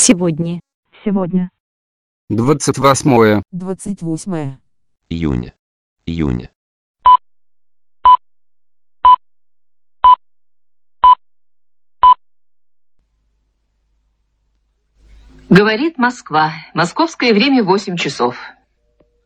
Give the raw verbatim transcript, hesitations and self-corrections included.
Сегодня. Сегодня. Двадцать восьмое. Двадцать восьмое. Июня. Июня. Говорит Москва. Московское время восемь часов.